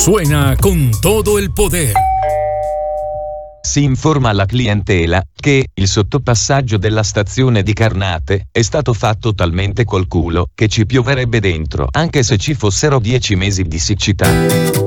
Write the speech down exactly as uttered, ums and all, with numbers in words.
Suena con todo el poder. Si informa alla clientela che il sottopassaggio della stazione di Carnate è stato fatto talmente col culo che ci pioverebbe dentro anche se ci fossero dieci mesi di siccità.